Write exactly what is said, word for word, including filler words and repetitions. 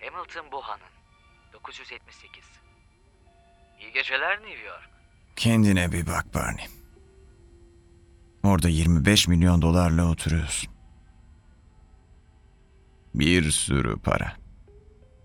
Hamilton Buchanan. dokuz yüz yetmiş sekiz. İyi geceler New York. Kendine bir bak Barney. Orada yirmi beş milyon dolarla oturuyorsun. Bir sürü para.